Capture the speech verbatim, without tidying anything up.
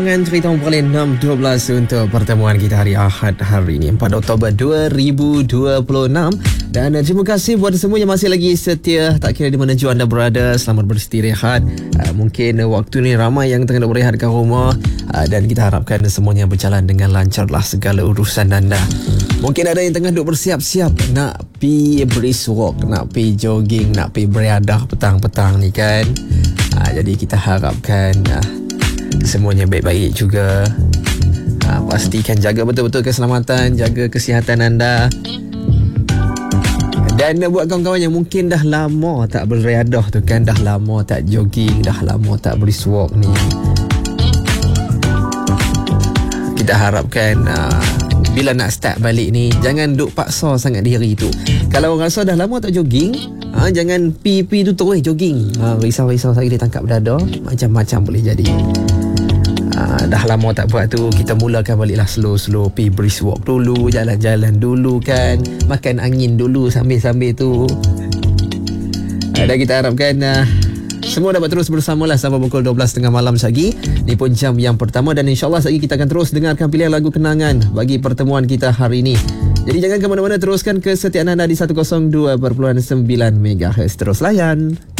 ruangan cerita boleh enam dua belas untuk pertemuan kita hari Ahad hari ini empat Oktober dua ribu dua puluh enam. Dan uh, terima kasih buat semua yang masih lagi setia, tak kira di mana jua anda berada. Selamat beristirahat. uh, Mungkin uh, waktu ni ramai yang tengah berehat kat rumah, uh, dan kita harapkan semuanya berjalan dengan lancarlah segala urusan anda. Mungkin ada yang tengah duk bersiap-siap nak pi brisk walk, nak pi jogging, nak pi beriadah petang-petang ni kan. uh, Jadi kita harapkan uh, semuanya baik-baik juga. uh, Pastikan jaga betul-betul keselamatan, jaga kesihatan anda. Dan buat kawan-kawan yang mungkin dah lama tak beriadah tu kan, dah lama tak jogging, dah lama tak brisk walk ni, kita harapkan uh, bila nak start balik ni, jangan duk paksa sangat diri tu. Kalau orang rasa dah lama tak jogging, ha, jangan pi-pi tu terus jogging. Ha, risau-risau saya dia tangkap dada, macam-macam boleh jadi. Ha, dah lama tak buat tu, kita mulakan baliklah slow-slow. Pi brisk walk dulu, jalan-jalan dulu kan, makan angin dulu sambil-sambil tu. Ha, dan kita harapkan uh, semua dapat terus bersamalah sampai pukul dua belas tiga puluh malam lagi. Ni pun jam yang pertama, dan insyaAllah lagi kita akan terus dengarkan pilihan lagu kenangan bagi pertemuan kita hari ini. Jadi jangan ke mana-mana, teruskan kesetiaan anda di seratus dua perpuluhan sembilan megahertz. Terus layan.